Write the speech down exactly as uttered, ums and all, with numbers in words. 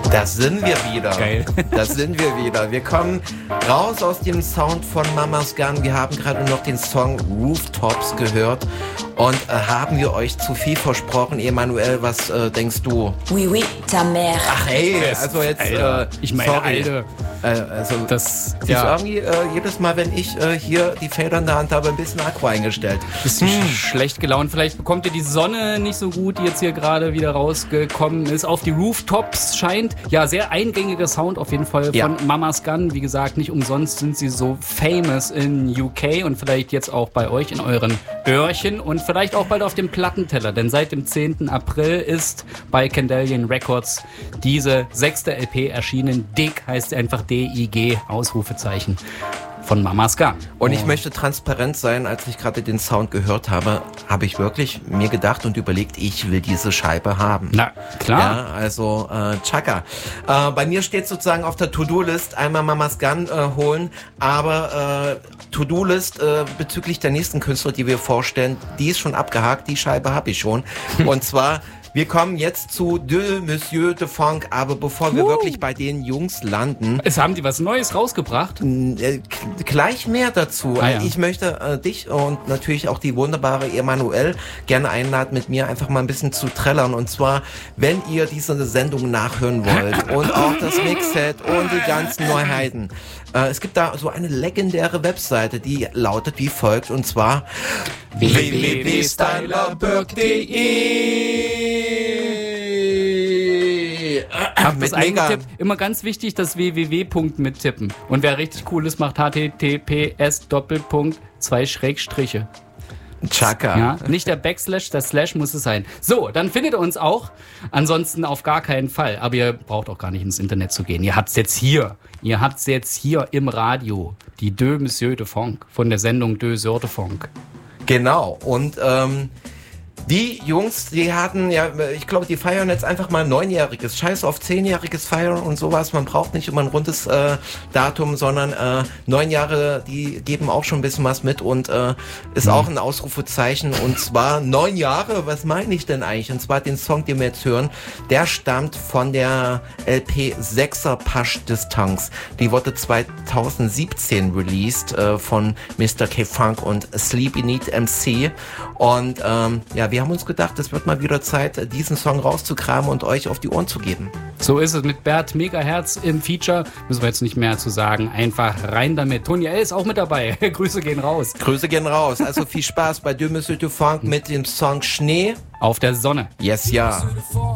Das sind wir wieder. Geil. Das sind wir wieder. Wir kommen raus aus dem Sound von Mama's Gun. Wir haben gerade noch den Song Rooftops gehört. Und äh, haben wir euch zu viel versprochen? Emanuel, was äh, denkst du? Oui, oui, ta mère. Ach hey, also jetzt, Alter, äh, ich meine, sorry. Alter. Äh, also Das, ist ja, irgendwie äh, jedes Mal, wenn ich äh, hier die Feder in der Hand habe, ein bisschen Akku eingestellt. bist du sch- schlecht gelaunt. Vielleicht bekommt ihr die Sonne nicht so gut, die jetzt hier gerade wieder rausgekommen ist. Auf die Rooftops scheint. Ja, sehr eingängiger Sound auf jeden Fall Ja. von Mama's Gun. Wie gesagt, nicht umsonst sind sie so famous in U K und vielleicht jetzt auch bei euch in euren Öhrchen und vielleicht auch bald auf dem Plattenteller. Denn seit dem zehnten April ist bei Candelian Records diese sechste L P erschienen. Dig heißt sie einfach D I G, Ausrufezeichen. Von Mama's Gun. Und ich möchte transparent sein, als ich gerade den Sound gehört habe, habe ich wirklich mir gedacht und überlegt, ich will diese Scheibe haben. Na, klar. Ja, also äh, Chaka. Äh, bei mir steht sozusagen auf der To-Do-List einmal Mama's Gun äh, holen, aber äh, To-Do-List äh, bezüglich der nächsten Künstler, die wir vorstellen, die ist schon abgehakt, die Scheibe habe ich schon. Und zwar wir kommen jetzt zu De Monsieur de Funk, aber bevor wir Uh. wirklich bei den Jungs landen, Es haben die was Neues rausgebracht. äh, k- gleich mehr dazu. Ah, ja. Ich möchte äh, dich und natürlich auch die wunderbare Emanuel gerne einladen, mit mir einfach mal ein bisschen zu trällern. Und zwar, wenn ihr diese Sendung nachhören wollt und auch das Mixset und die ganzen Neuheiten. Äh, es gibt da so eine legendäre Webseite, die lautet wie folgt, und zwar w w w punkt stylerberg punkt de. Hab Mit das mega. eingetippt. Immer ganz wichtig, das www. Punkt mittippen. Und wer richtig cool ist, macht H T T P S Doppelpunkt zwei Schrägstriche. Chaka. Ja, nicht der Backslash, der Slash muss es sein. So, dann findet ihr uns auch. Ansonsten auf gar keinen Fall. Aber ihr braucht auch gar nicht ins Internet zu gehen. Ihr habt's jetzt hier. Ihr habt's jetzt hier im Radio. Die De Monsieur de Funk von der Sendung De Sœur de Funk. Genau. Und ähm, die Jungs, die hatten, ja, ich glaube, die feiern jetzt einfach mal ein neunjähriges. Scheiß auf zehnjähriges Feiern und sowas. Man braucht nicht immer ein rundes äh, Datum, sondern äh, neun Jahre, die geben auch schon ein bisschen was mit und äh, ist Mhm. auch ein Ausrufezeichen. Und zwar neun Jahre, was meine ich denn eigentlich? Und zwar den Song, den wir jetzt hören, der stammt von der L P sechser Pasch Distanz. Die wurde zweitausendsiebzehn released äh, von Mister K-Funk und Sleepy Need M C. Und ähm, ja, wir haben uns gedacht, es wird mal wieder Zeit, diesen Song rauszukramen und euch auf die Ohren zu geben. So ist es mit Bert Megaherz im Feature. Müssen wir jetzt nicht mehr zu sagen. Einfach rein damit. Tony L. ist auch mit dabei. Grüße gehen raus. Grüße gehen raus. Also viel Spaß bei De Monsieur de Funk mit dem Song Schnee. Auf der Sonne. Yes, ja.